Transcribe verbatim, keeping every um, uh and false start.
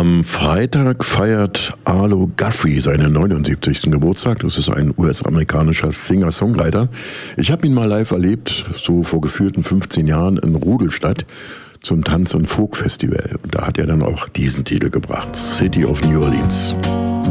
Am Freitag feiert Arlo Guthrie seinen neunundsiebzigsten Geburtstag. Das ist ein U S-amerikanischer Singer-Songwriter. Ich habe ihn mal live erlebt, so vor gefühlten fünfzehn Jahren in Rudolstadt zum Tanz- und Folk-Festival. Und da hat er dann auch diesen Titel gebracht, City of New Orleans.